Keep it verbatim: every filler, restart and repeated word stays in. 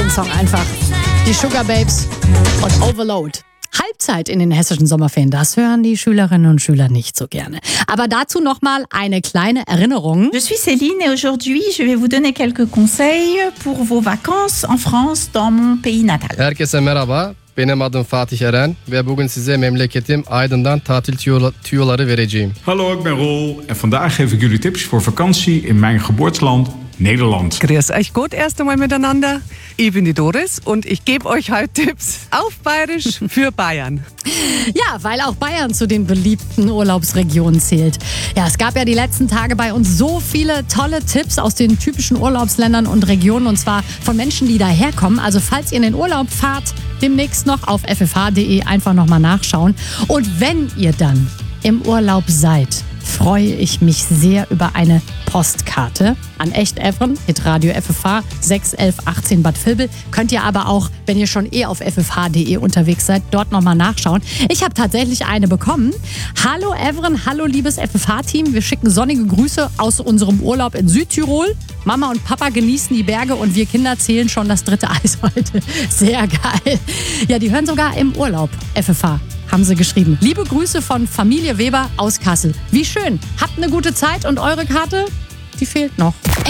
den Song einfach. Die Sugar Babes und Overload. Halbzeit in den hessischen Sommerferien, das hören die Schülerinnen und Schüler nicht so gerne. Aber dazu nochmal eine kleine Erinnerung. Je suis Céline et aujourd'hui je vais vous donner quelques conseils pour vos vacances en France dans mon pays natal. Herkese merhaba. Benim adım Fatih Eren ve bugün size memleketim Aydın'dan tatil tüyo- tüyoları vereceğim. Hallo, ik ben Rol en vandaag geef ik jullie tips voor vakantie in mijn geboorteland Nederland. Grüß euch gut erst einmal miteinander. Ich bin die Doris und ich gebe euch heute Tipps auf Bayerisch für Bayern. Ja, weil auch Bayern zu den beliebten Urlaubsregionen zählt. Ja, es gab ja die letzten Tage bei uns so viele tolle Tipps aus den typischen Urlaubsländern und Regionen und zwar von Menschen, die daherkommen. Also falls ihr in den Urlaub fahrt, demnächst noch auf f f h punkt d e einfach nochmal nachschauen. Und wenn ihr dann im Urlaub seid, freue ich mich sehr über eine Postkarte an Echt Evren mit Radio F F H sechs elf achtzehn Bad Vilbel. Könnt ihr aber auch, wenn ihr schon eh auf f f h punkt d e unterwegs seid, dort nochmal nachschauen. Ich habe tatsächlich eine bekommen. Hallo Evren, hallo liebes F F H-Team. Wir schicken sonnige Grüße aus unserem Urlaub in Südtirol. Mama und Papa genießen die Berge und wir Kinder zählen schon das dritte Eis heute. Sehr geil. Ja, die hören sogar im Urlaub F F H. Haben sie geschrieben. Liebe Grüße von Familie Weber aus Kassel. Wie schön. Habt eine gute Zeit und eure Karte, die fehlt noch.